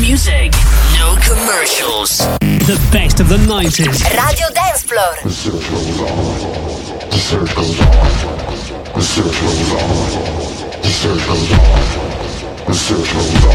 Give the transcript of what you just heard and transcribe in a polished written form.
music, no commercials. The best of the 90s. Radio Dance Floor. The search goes on. The search goes on. The search goes on. The search goes on. The search goes on.